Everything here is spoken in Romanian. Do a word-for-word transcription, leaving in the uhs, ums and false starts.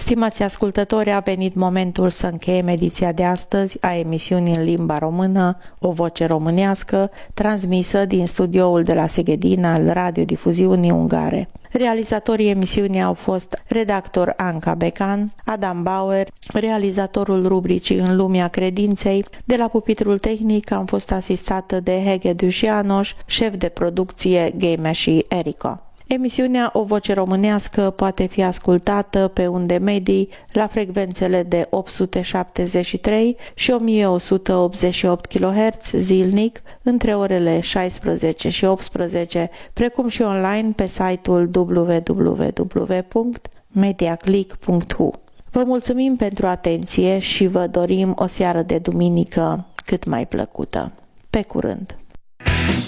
Stimați ascultători, a venit momentul să încheiem ediția de astăzi a emisiunii în limba română, O Voce Românească, transmisă din studioul de la Seghedin al radiodifuziunii ungare. Realizatorii emisiunii au fost redactor Anca Becan, Adam Bauer, realizatorul rubricii În lumea credinței. De la pupitrul tehnic am fost asistată de Hege Dușianoș, șef de producție Game și Erica. Emisiunea O Voce Românească poate fi ascultată pe unde medii la frecvențele de opt sute șaptezeci și trei și o mie o sută optzeci și opt kilohertz zilnic între orele șaisprezece și optsprezece, precum și online pe site-ul w w w punct mediaclick punct h u. Vă mulțumim pentru atenție și vă dorim o seară de duminică cât mai plăcută. Pe curând!